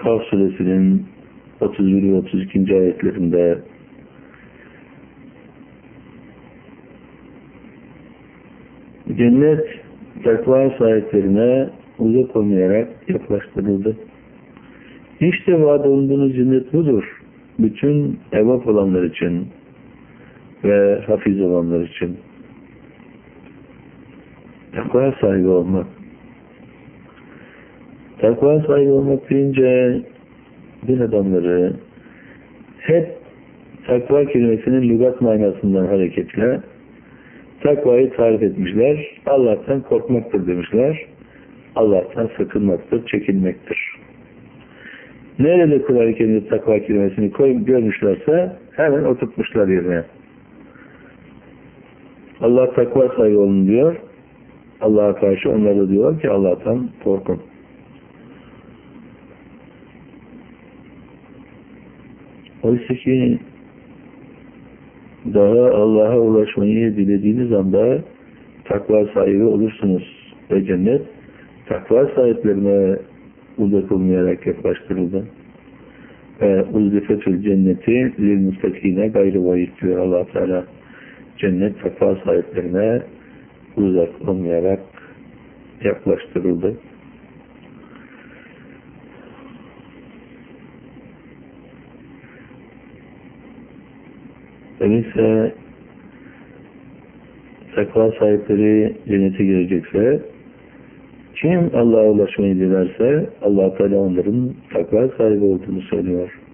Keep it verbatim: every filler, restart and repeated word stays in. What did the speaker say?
Kaf suresinin otuz bir ve otuz ikinci ayetlerinde cennet takva sahiplerine uzak olmayarak yaklaştırıldı. İşte vaat olunduğunuz cennet budur. Bütün evap olanlar için ve hafiz olanlar için. Takva sahibi olmak. Takva sahibi olmak deyince din adamları hep takva kelimesinin lügat manasından hareketle takvayı tarif etmişler. Allah'tan korkmaktır demişler. Allah'tan sakınmaktır, çekinmektir. Nerede Kur'an-ı Kerim'de takva kelimesini koyup görmüşlerse hemen oturtmuşlar yerine. Allah takva sahibi olun diyor. Allah'a karşı onlar da diyorlar ki Allah'tan korkun. Oysa ki daha Allah'a ulaşmayı dilediğiniz anda takva sahibi olursunuz ve cennet takva sahiplerine uzak olmayarak yaklaştırıldı. Ve uzdifetül cenneti lil mustakine gayrı vahid diyor Allah Teala. Cennet takva sahiplerine uzak olmayarak yaklaştırıldı. Öyleyse takva sahipleri cennete girecekse, kim Allah'a ulaşmayı dilerse Allah Teala onların takva sahibi olduğunu söylüyor.